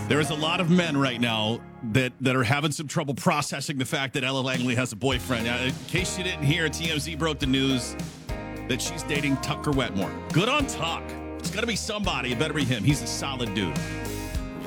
There is a lot of men right now that are having some trouble processing the fact that Ella Langley has a boyfriend. Now, in case you didn't hear, TMZ broke the news that she's dating Tucker Wetmore. Good on Tuck. It's got to be somebody. It better be him. He's a solid dude.